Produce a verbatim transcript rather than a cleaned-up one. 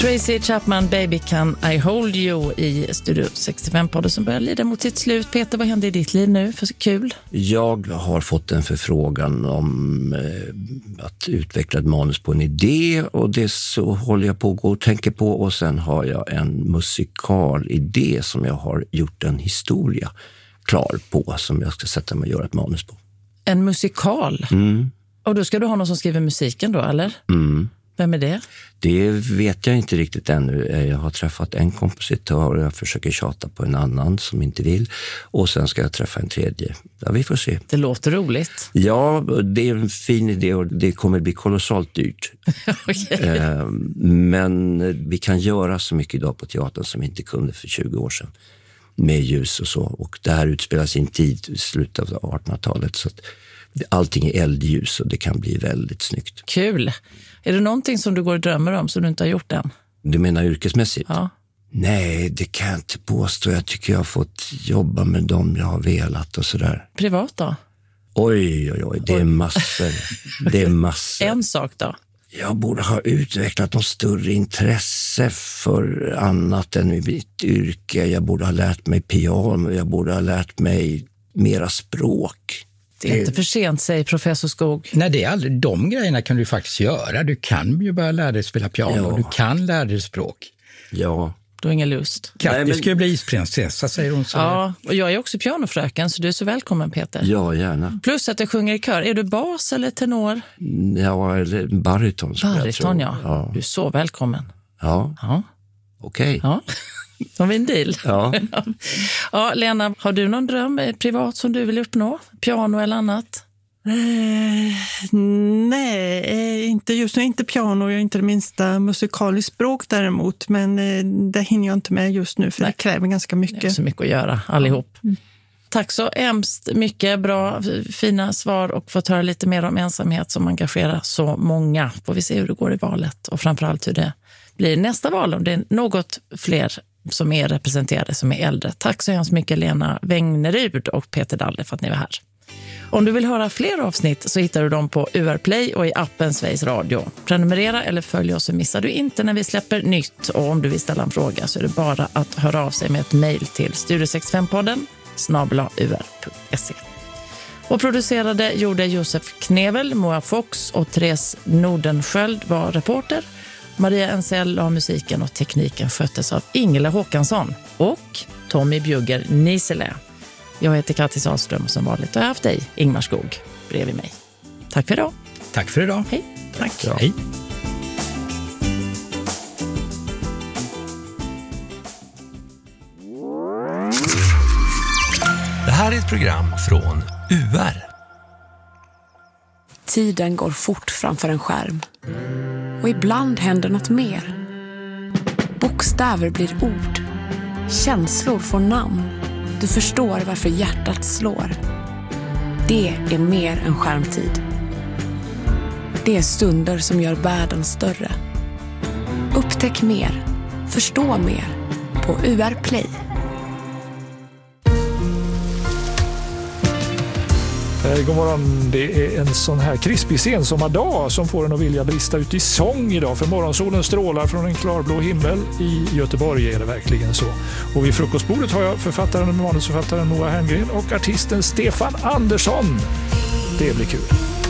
Tracy Chapman, Baby Can I Hold You i Studio sextiofem-podden som börjar lida mot sitt slut. Peter, vad händer i ditt liv nu för kul? Jag har fått en förfrågan om eh, att utveckla ett manus på en idé, och det så håller jag på att gå och tänka på. Och sen har jag en musikalidé som jag har gjort en historia klar på, som jag ska sätta mig och göra ett manus på. En musikal? Mm. Och då ska du ha någon som skriver musiken då, eller? Mm. Vem är det? Det vet jag inte riktigt ännu. Jag har träffat en kompositör och jag försöker tjata på en annan som inte vill. Och sen ska jag träffa en tredje. Ja, vi får se. Det låter roligt. Ja, det är en fin idé och det kommer bli kolossalt dyrt. Okay. Men vi kan göra så mycket idag på teatern som vi inte kunde för tjugo år sedan. Med ljus och så. Och det här utspelar sin tid i slutet av artonhundratalet, så att allting är eldljus och det kan bli väldigt snyggt. Kul. Är det någonting som du går och drömmer om som du inte har gjort än? Du menar yrkesmässigt? Ja. Nej, det kan jag inte påstå. Jag tycker jag har fått jobba med dem jag har velat och sådär. Privat då? Oj, oj, oj. Det är massor. Det är massor. En sak då? Jag borde ha utvecklat något större intresse för annat än mitt yrke. Jag borde ha lärt mig piano. Jag borde ha lärt mig mera språk. Det är inte för sent, säger professor Skog. Nej, det är aldrig. De grejerna kan du faktiskt göra. Du kan ju börja lära dig spela piano. Ja. Du kan lära dig språk. Ja. Du har ingen lust. Katte men... ska ju bli isprinsessa, säger hon så. Ja, och jag är också pianofröken, så du är så välkommen, Peter. Ja, gärna. Plus att jag sjunger i kör. Är du bas eller tenor? Ja, eller bariton. Bariton, ja. ja. Du är så välkommen. Ja, ja. Okej. Okay. Ja. Har vi en deal? Ja. Ja, Lena, har du någon dröm privat som du vill uppnå? Piano eller annat? Eh, nej, inte just nu. Inte piano, jag är inte det minsta musikaliskt språk däremot. Men eh, det hinner jag inte med just nu, för nej. Det kräver ganska mycket. Det är så mycket att göra, allihop. Mm. Tack så hemskt mycket. Bra, fina svar och fått höra lite mer om ensamhet som engagerar så många. Får vi se hur det går i valet och framförallt hur det blir nästa val, om det är något fler som är representerade som är äldre. Tack så hemskt mycket Lena Wängnerud och Peter Dalle för att ni var här. Om du vill höra fler avsnitt så hittar du dem på U R Play och i appen Sveriges Radio. Prenumerera eller följ oss så missar du inte när vi släpper nytt. Och om du vill ställa en fråga så är det bara att höra av sig med ett mejl till studio sextiofem-podden snabel-a u r punkt se. Och producerade gjorde Josef Knevel, Moa Fox och Therese Nordenskjöld var reporter. Maria Ensell la musiken och tekniken sköttes av Ingela Håkansson och Tommy Bjugger Nisele. Jag heter Kattis Ahlström och som vanligt har jag haft dig, Ingmar Skog, bredvid mig. Tack för idag. Tack för idag. Hej. Tack. Ja. Hej. Det här är ett program från U R. Tiden går fort framför en skärm. Och ibland händer något mer. Bokstäver blir ord. Känslor får namn. Du förstår varför hjärtat slår. Det är mer än skärmtid. Det är stunder som gör världen större. Upptäck mer. Förstå mer. På U R Play. God morgon, det är en sån här krispig sensommardag som får en att vilja brista ut i sång idag. För morgonsolen strålar från en klarblå himmel. I Göteborg är det verkligen så. Och vid frukostbordet har jag författaren och manusförfattaren Moa Herngren och artisten Stefan Andersson. Det blir kul.